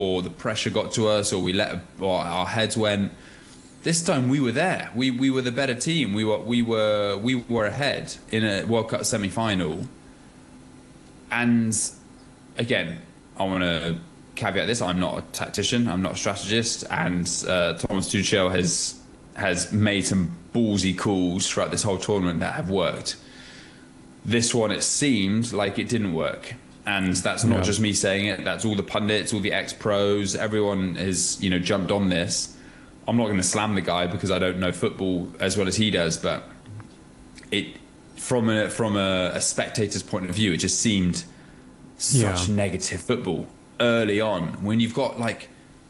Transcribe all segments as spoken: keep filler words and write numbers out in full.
or the pressure got to us, or we let or our heads went. This time we were there. We we were the better team. We were we were we were ahead in a World Cup semi-final. And again, I want to caveat this: I'm not a tactician. I'm not a strategist. And uh, Thomas Tuchel has has made some ballsy calls throughout this whole tournament that have worked. This one, it seemed like it didn't work. And that's not yeah. just me saying it. That's all the pundits, all the ex-pros. Everyone has, you know, jumped on this. I'm not going to slam the guy because I don't know football as well as he does. But it, from a from a, a spectator's point of view, it just seemed such yeah. negative football early on. When you've got like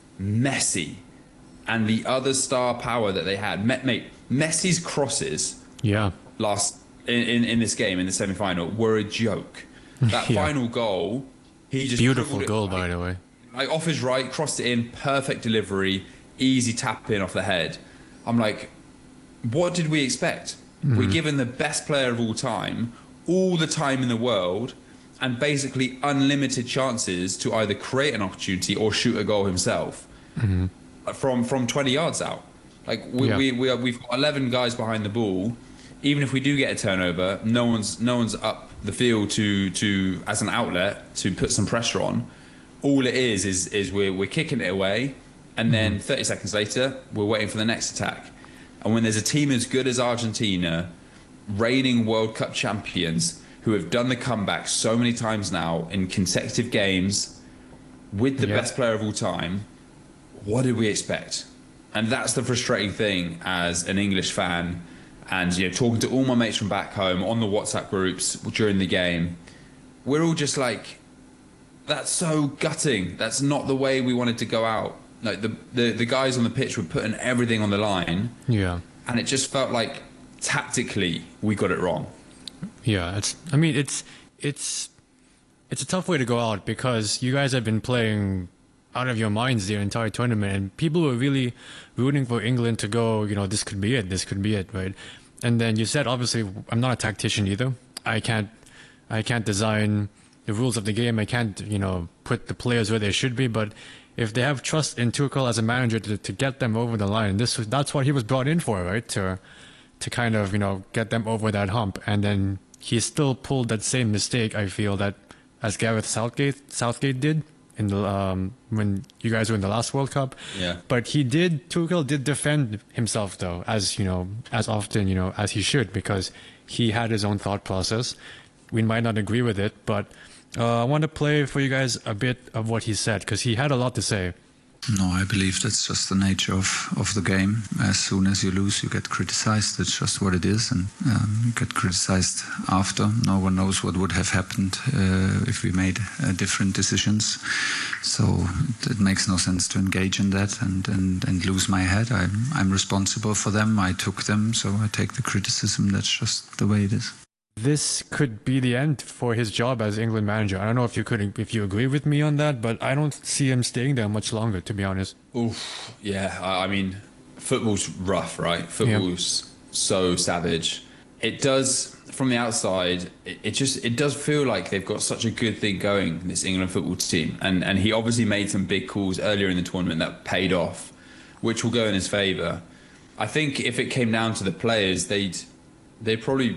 Messi and the other star power that they had, mate, Messi's crosses. Yeah. Last. In, in, in this game, in the semi-final, were a joke. That yeah. final goal, he just... Beautiful goal, it, by like, the way. Like, off his right, crossed it in, perfect delivery, easy tap-in off the head. I'm like, what did we expect? Mm-hmm. We're given the best player of all time, all the time in the world, and basically unlimited chances to either create an opportunity or shoot a goal himself mm-hmm. from from twenty yards out. Like, we, yeah. we, we are, we've got eleven guys behind the ball. Even if we do get a turnover, no one's no one's up the field to to as an outlet to put some pressure on. All it is is is we're we're kicking it away, and then thirty seconds later we're waiting for the next attack. And when there's a team as good as Argentina, reigning World Cup champions, who have done the comeback so many times now in consecutive games, with the yep. best player of all time, what did we expect? And that's the frustrating thing as an English fan. And, you know, talking to all my mates from back home on the WhatsApp groups during the game, we're all just like, that's so gutting. That's not the way we wanted to go out. Like the, the, the guys on the pitch were putting everything on the line. Yeah. And it just felt like tactically we got it wrong. Yeah. It's, I mean, it's, it's, it's a tough way to go out because you guys have been playing out of your minds the entire tournament, and people were really rooting for England to go, you know, this could be it, this could be it, right? And then you said, obviously, I'm not a tactician either. I can't, I can't design the rules of the game. I can't, you know, put the players where they should be. But if they have trust in Tuchel as a manager to, to get them over the line, this was, that's what he was brought in for, right? To, to kind of, you know, get them over that hump. And then he still pulled that same mistake, I feel, that as Gareth Southgate, Southgate did in the um, when you guys were in the last World Cup. Yeah. But he did, Tuchel did defend himself though, as you know, as often, you know, as he should, because he had his own thought process. We might not agree with it, but uh, I want to play for you guys a bit of what he said, because he had a lot to say. No, I believe that's just the nature of, of the game. As soon as you lose, you get criticized. It's just what it is, and um, you get criticized after. No one knows what would have happened uh, if we made uh, different decisions. So it, it makes no sense to engage in that and, and, and lose my head. I'm, I'm responsible for them. I took them, so I take the criticism. That's just the way it is. This could be the end for his job as England manager. I don't know if you could, if you agree with me on that, but I don't see him staying there much longer, to be honest. Oof, yeah. I mean, football's rough, right? Football's yeah. so savage. It does, from the outside, it, it just it does feel like they've got such a good thing going, this England football team. And and he obviously made some big calls earlier in the tournament that paid off, which will go in his favour. I think if it came down to the players, they'd they'd probably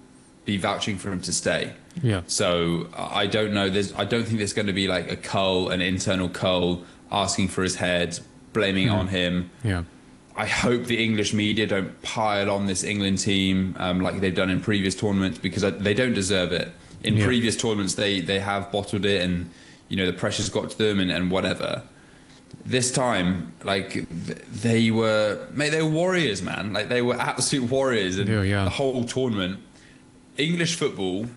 be vouching for him to stay. Yeah. So I don't know. There's I don't think there's going to be like a cull, an internal cull, asking for his head, blaming mm. on him. Yeah. I hope the English media don't pile on this England team um, like they've done in previous tournaments, because they don't deserve it. In yeah. previous tournaments, they they have bottled it, and you know the pressure's got to them, and, and whatever. This time, like they were, mate, they were warriors, man. Like they were absolute warriors, and yeah, yeah. the whole tournament. English football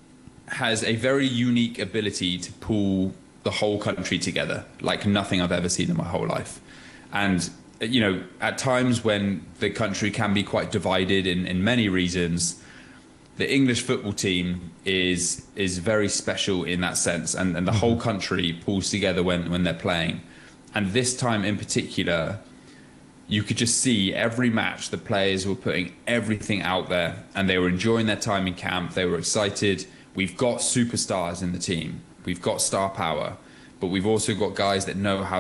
has a very unique ability to pull the whole country together like nothing I've ever seen in my whole life. And, you know, at times when the country can be quite divided in, in many reasons, the English football team is is very special in that sense. And, and the mm-hmm. whole country pulls together when, when they're playing. And this time in particular, you could just see every match the players were putting everything out there, and they were enjoying their time in camp. They were excited. We've got superstars in the team. We've got star power. but we've also got guys that know how